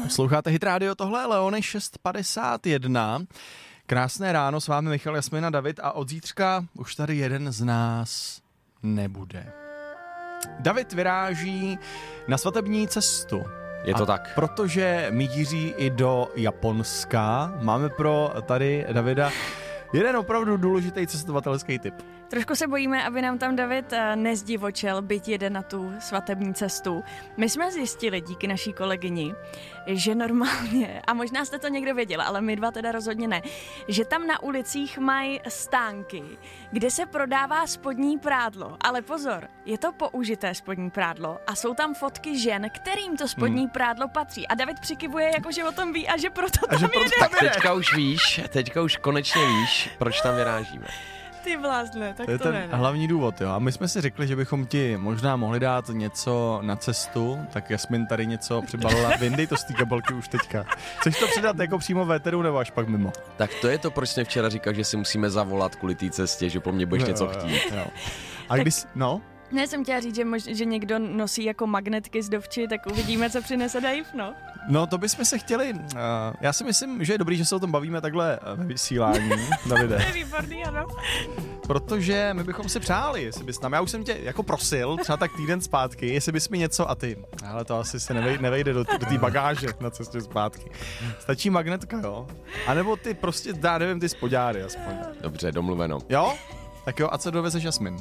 Posloucháte Hit Radio, tohle je Leony 6:51. Krásné ráno, s vámi Michal, Jasmina, David a od zítřka už tady jeden z nás nebude. David vyráží na svatební cestu. Je to tak. Protože míří i do Japonska, máme pro tady Davida jeden opravdu důležitý cestovatelský tip. Trošku se bojíme, aby nám tam David nezdivočel, byť jede na tu svatební cestu. My jsme zjistili díky naší kolegyni, že normálně, a možná jste to někdo věděl, ale my dva teda rozhodně ne, že tam na ulicích mají stánky, kde se prodává spodní prádlo. Ale pozor, je to použité spodní prádlo a jsou tam fotky žen, kterým to spodní prádlo patří. A David přikivuje, jako že o tom ví a že proto tam jede. Tak teďka už konečně víš, proč tam vyrážíme. Ty blázne, tak to je ten ne. hlavní důvod, jo. A my jsme si řekli, že bychom ti možná mohli dát něco na cestu, tak Jasmin tady něco přibalila. Vyndej to z té kabelky už teďka. Chceš to předat jako přímo v éteru nebo až pak mimo? Tak to je to, proč jsem včera říkal, že si musíme zavolat kvůli té cestě, že po mně budeš něco chtít. Jo. A když, Ne, jsem chtěla říct, že někdo nosí jako magnetky z dovči, tak uvidíme, co přinese Dave, no. No, to bychom se chtěli, já si myslím, že je dobrý, že se o tom bavíme takhle ve vysílání, Davide. To je výborný, ano. Protože my bychom si přáli, jestli bys nám, já už jsem tě jako prosil, třeba tak týden zpátky, jestli bys mi něco a ty, ale to asi se nevejde do té bagáže na cestě zpátky. Stačí magnetka, jo? A nebo ty prostě, nevím, ty spodňáry aspoň. Dobře, domluveno. Jo? Tak jo, a co dovezeš, Jasmin?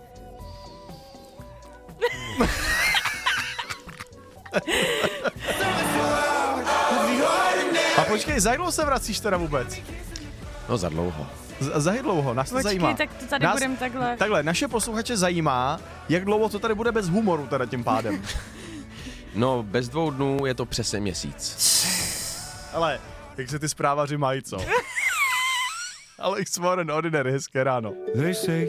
A počkej, za jak dlouho se vracíš teda vůbec? No za dlouho. Za jak dlouho? Nás to zajímá. Tak to tady budeme takhle. Takhle, naše posluchače zajímá, jak dlouho to tady bude bez humoru teda tím pádem. No, bez 2 dnů je to přesně měsíc. Ale, jak se ty zprávaři mají, co? Alex Warren, Ordinary, hezké ráno.